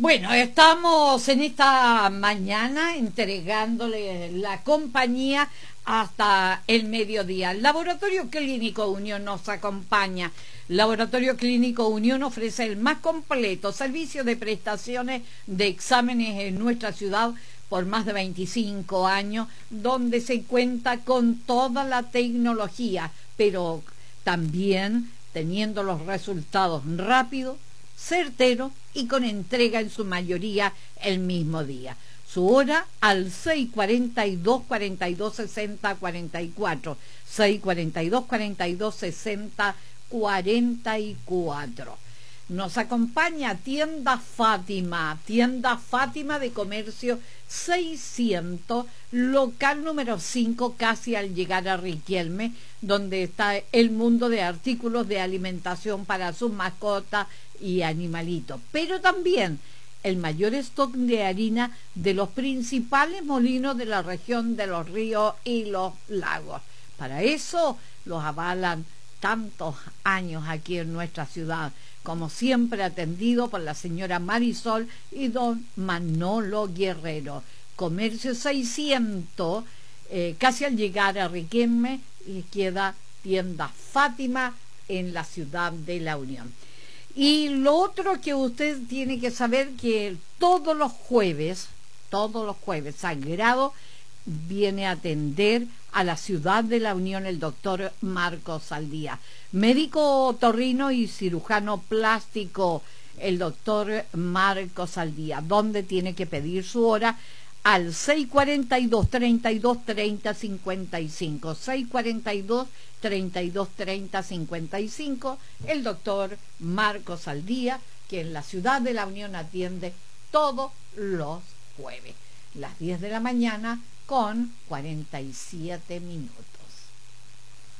Bueno, estamos en esta mañana entregándole la compañía hasta el mediodía. El Laboratorio Clínico Unión nos acompaña. Laboratorio Clínico Unión ofrece el más completo servicio de prestaciones de exámenes en nuestra ciudad por más de 25 años, donde se cuenta con toda la tecnología, pero también teniendo los resultados rápidos, certero y con entrega en su mayoría el mismo día. Su hora al 642 42 60 44, 642 42 60 44. Nos acompaña Tienda Fátima de Comercio 600, local número 5, casi al llegar a Riquelme, donde está el mundo de artículos de alimentación para sus mascotas y animalitos, pero también el mayor stock de harina de los principales molinos de la región de los ríos y los lagos. Para eso los avalan tantos años aquí en nuestra ciudad, como siempre atendido por la señora Marisol y don Manolo Guerrero. Comercio 600, casi al llegar a Riquelme, y queda Tienda Fátima en la ciudad de La Unión. Y lo otro que usted tiene que saber, que todos los jueves Sagrado viene a atender a la ciudad de La Unión el doctor Marcos Saldía, médico otorrino y cirujano plástico, el doctor Marcos Saldía, donde tiene que pedir su hora al 642 32 30 55, 642 32 30 55, el doctor Marcos Saldía, que en la ciudad de La Unión atiende todos los jueves, las 10 de la mañana con 47 minutos.